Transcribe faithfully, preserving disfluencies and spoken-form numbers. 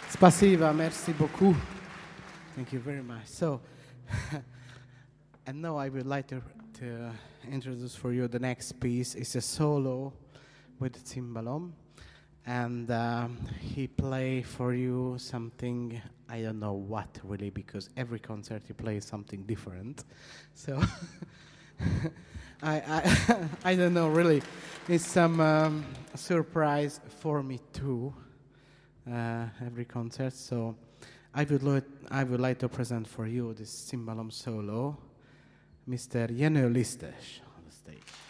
Spasiba, merci beaucoup. Thank you very much. So, and now I would like to, to introduce for you the next piece. It's a solo with cimbalom. And um, he play for you something, I don't know what really, because every concert he plays something different. So I, I, I don't know really. It's some um, surprise for me too, uh, every concert. So I would, lo- I would like to present for you this cimbalom solo, Mister Jenő Lisztes on the stage.